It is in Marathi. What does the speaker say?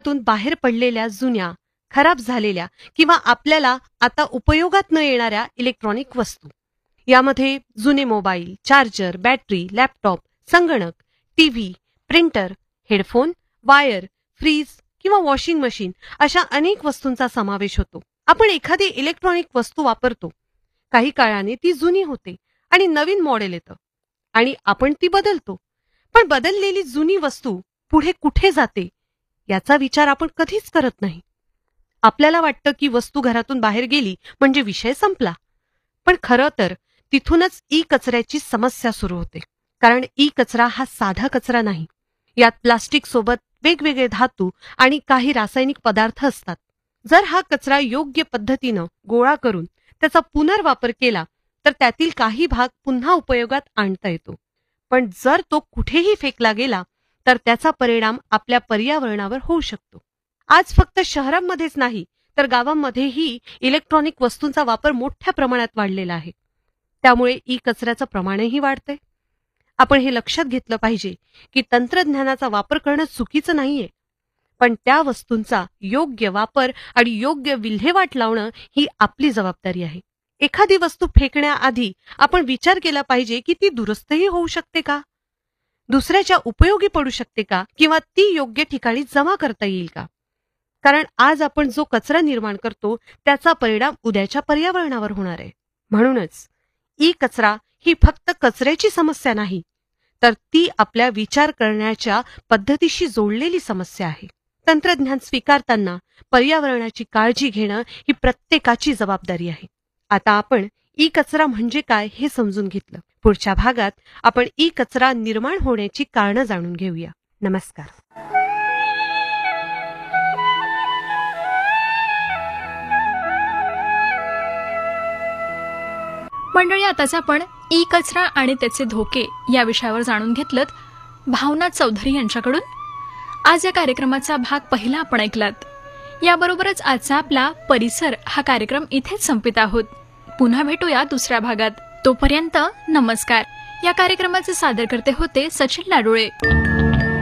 घरातून बाहेर पडलेल्या जुन्या, खराब झालेल्या किंवा आपल्याला आता उपयोगात न येणाऱ्या इलेक्ट्रॉनिक वस्तू. यामध्ये जुने मोबाईल, चार्जर, बॅटरी, लॅपटॉप, संगणक, TV, printer, headphone, wire, fridge किंवा वॉशिंग मशीन अशा अनेक वस्तूंचा समावेश होतो. आपण एखादी इलेक्ट्रॉनिक वस्तू वापरतो. काही काळाने ती जुनी होते आणि नवीन मॉडेल येतं आणि आपण ती बदलतो. पण बदललेली जुनी वस्तू पुढे कुठे जाते याचा विचार आपण कधीच करत नाही. आपल्याला वाटतं की वस्तू घरातून बाहेर गेली म्हणजे विषय संपला. पण खरं तर तिथूनच ई कचऱ्याची समस्या सुरू होते. कारण ई कचरा हा साधा कचरा नाही. यात प्लास्टिक सोबत वेगवेगळे धातू आणि काही रासायनिक पदार्थ असतात. जर हा कचरा योग्य पद्धतीनं गोळा करून त्याचा पुनर्वापर केला तर त्यातील काही भाग पुन्हा उपयोगात आणता येतो. पण जर तो कुठेही फेकला गेला तर त्याचा परिणाम आपल्या पर्यावरणावर होऊ शकतो. आज फक्त शहरांमध्येच नाही तर गावांमध्येही इलेक्ट्रॉनिक वस्तूंचा वापर मोठ्या प्रमाणात वाढलेला आहे. त्यामुळे ई कचऱ्याचं प्रमाणही वाढतंय. आपण हे लक्षात घेतलं पाहिजे की तंत्रज्ञानाचा वापर करणं चुकीचं नाहीये, पण त्या वस्तूंचा योग्य वापर आणि योग्य विल्हेवाट लावणं ही आपली जबाबदारी आहे. एखादी वस्तू फेकण्याआधी आपण विचार केला पाहिजे की ती दुरुस्तही होऊ शकते का, दुसऱ्याच्या उपयोगी पडू शकते का, किंवा ती योग्य ठिकाणी जमा करता येईल का. कारण आज आपण जो कचरा निर्माण करतो त्याचा परिणाम उद्याच्या पर्यावरणावर होणार आहे. म्हणूनच ई कचरा ही फक्त कचऱ्याची समस्या नाही तर ती आपल्या विचार करण्याच्या पद्धतीशी जोडलेली समस्या आहे. तंत्रज्ञान स्वीकारताना पर्यावरणाची काळजी घेणं ही प्रत्येकाची जबाबदारी आहे. आता आपण ई कचरा म्हणजे काय हे समजून घेतलं. पुढच्या भागात आपण ई कचरा निर्माण होण्याची कारणं जाणून घेऊया. नमस्कार. मंडळी, आताच आपण ई कचरा आणि त्याचे धोके या विषयावर जाणून घेतलं भावना चौधरी यांच्याकडून. आज या कार्यक्रमाचा भाग पहिला आपण ऐकलात. याबरोबरच आजचा आपला परिसर हा कार्यक्रम इथेच संपित आहोत. पुन्हा भेटूया दुसऱ्या भागात. तोपर्यंत नमस्कार. या कार्यक्रमाचे सादरकर्ते होते सचिन लाडोळे.